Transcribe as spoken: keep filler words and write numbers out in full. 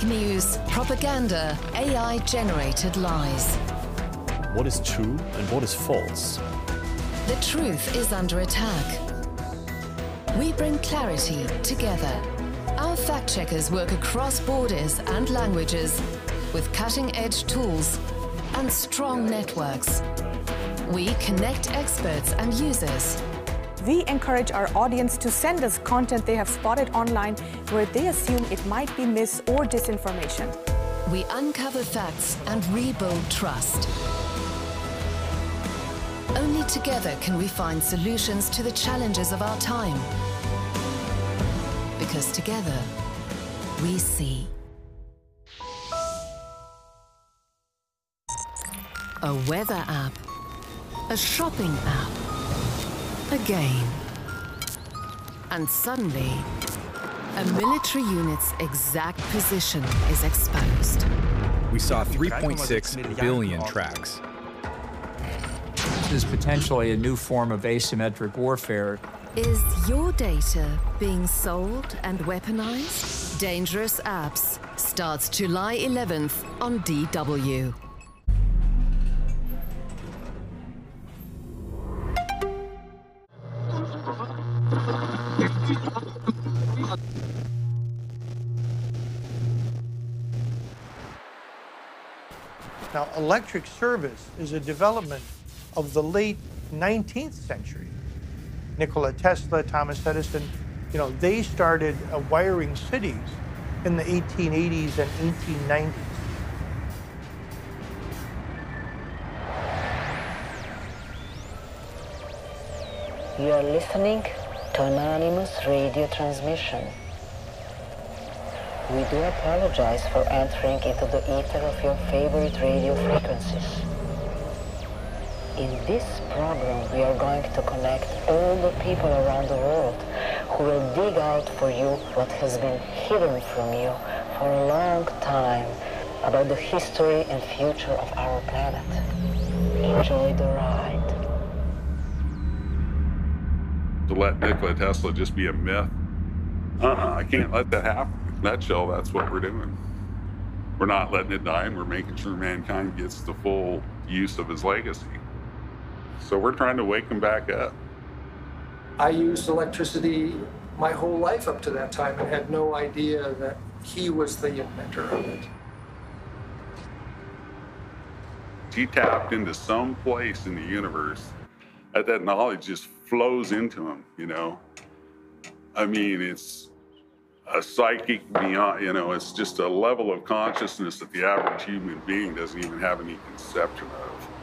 Fake news, propaganda, A I-generated lies. What is true and what is false? The truth is under attack. We bring clarity together. Our fact-checkers work across borders and languages with cutting-edge tools and strong networks. We connect experts and users. We encourage our audience to send us content they have spotted online where they assume it might be mis- or disinformation. We uncover facts and rebuild trust. Only together can we find solutions to the challenges of our time. Because together, we see. A weather app, a shopping app, a game. And suddenly, a military unit's exact position is exposed. We saw three point six billion tracks. This is potentially a new form of asymmetric warfare. Is your data being sold and weaponized? Dangerous Apps starts July eleventh on D W. Now, electric service is a development of the late nineteenth century. Nikola Tesla, Thomas Edison, you know, they started uh, wiring cities in the eighteen eighties and eighteen nineties. You are listening to anonymous radio transmission. We do apologize for entering into the ether of your favorite radio frequencies. In this program, we are going to connect all the people around the world who will dig out for you what has been hidden from you for a long time about the history and future of our planet. Enjoy the ride. To let Nikola Tesla just be a myth, uh-uh, I can't let that happen. In a nutshell, that's what we're doing. We're not letting it die, and we're making sure mankind gets the full use of his legacy. So we're trying to wake him back up. I used electricity my whole life up to that time and had no idea that he was the inventor of it. He tapped into some place in the universe that that knowledge just flows into him, you know? I mean, it's a psychic beyond, you know, it's just a level of consciousness that the average human being doesn't even have any conception of.